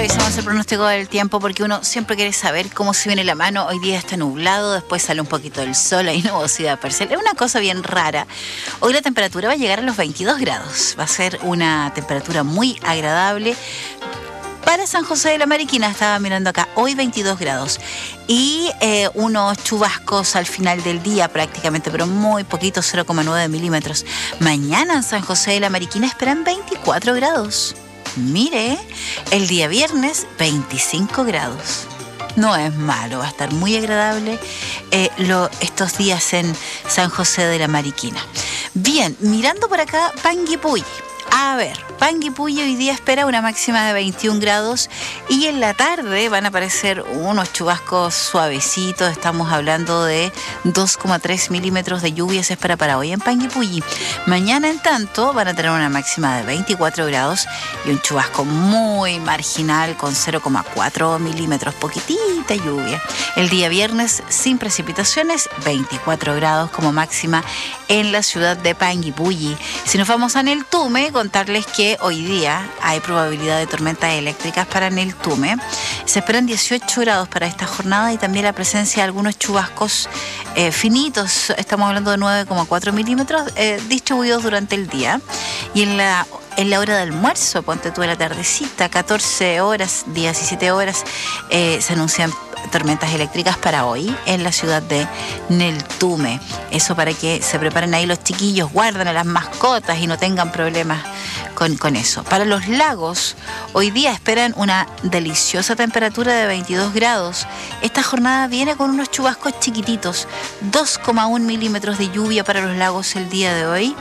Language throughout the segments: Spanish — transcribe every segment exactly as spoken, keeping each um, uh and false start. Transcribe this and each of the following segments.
revisamos el pronóstico del tiempo porque uno siempre quiere saber cómo se viene la mano. Hoy día está nublado, después sale un poquito del sol, hay nubosidad parcial. Es una cosa bien rara. Hoy la temperatura va a llegar a los veintidós grados. Va a ser una temperatura muy agradable. Para San José de la Mariquina, estaba mirando acá, hoy veintidós grados y eh, unos chubascos al final del día prácticamente, pero muy poquito, cero coma nueve milímetros. Mañana en San José de la Mariquina esperan veinticuatro grados. Mire, el día viernes veinticinco grados. No es malo, va a estar muy agradable eh, lo, estos días en San José de la Mariquina. Bien, mirando por acá, Panguipulli. A ver, Panguipulli hoy día espera una máxima de veintiún grados y en la tarde van a aparecer unos chubascos suavecitos. Estamos hablando de dos coma tres milímetros de lluvia se espera para hoy en Panguipulli. Mañana, en tanto, van a tener una máxima de veinticuatro grados y un chubasco muy marginal con cero coma cuatro milímetros, poquitita lluvia. El día viernes, sin precipitaciones, veinticuatro grados como máxima en la ciudad de Panguipulli. Si nos vamos a Neltume, contarles que hoy día hay probabilidad de tormentas eléctricas para Neltume. Se esperan dieciocho grados para esta jornada y también la presencia de algunos chubascos eh, finitos. Estamos hablando de nueve coma cuatro milímetros eh, distribuidos durante el día. Y en la En la hora de almuerzo, ponte tú de la tardecita, catorce horas, diecisiete horas, eh, se anuncian tormentas eléctricas para hoy en la ciudad de Neltume. Eso para que se preparen ahí los chiquillos, guarden a las mascotas y no tengan problemas con, con eso. Para los lagos, hoy día esperan una deliciosa temperatura de veintidós grados. Esta jornada viene con unos chubascos chiquititos, dos coma uno milímetros de lluvia para los lagos el día de hoy.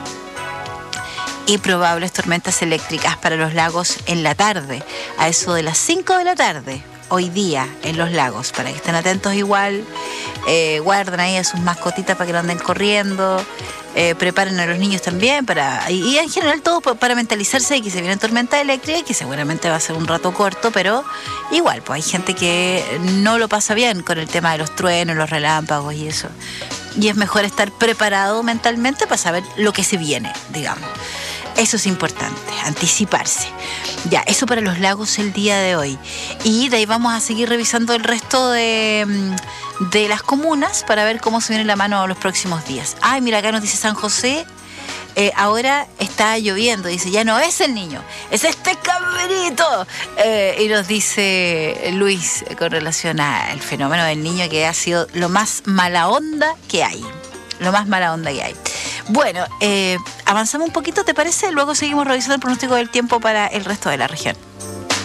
Y probables tormentas eléctricas para los lagos en la tarde, a eso de las cinco de la tarde, hoy día en los lagos, para que estén atentos igual, eh, guarden ahí a sus mascotitas para que no anden corriendo, eh, preparen a los niños también, para y, y en general todo para mentalizarse de que se viene tormenta eléctrica y que seguramente va a ser un rato corto, pero igual, pues hay gente que no lo pasa bien con el tema de los truenos, los relámpagos y eso. Y es mejor estar preparado mentalmente para saber lo que se viene, digamos. Eso es importante, anticiparse. Ya, eso para los lagos el día de hoy. Y de ahí vamos a seguir revisando el resto de, de las comunas para ver cómo se viene la mano los próximos días. Ay, mira, acá nos dice San José, eh, ahora está lloviendo. Dice, ya no es el niño, es este cabrito. Eh, y nos dice Luis con relación al fenómeno del niño, que ha sido lo más mala onda que hay. Lo más mala onda que hay. Bueno, eh, avanzamos un poquito, ¿te parece? Luego seguimos revisando el pronóstico del tiempo para el resto de la región.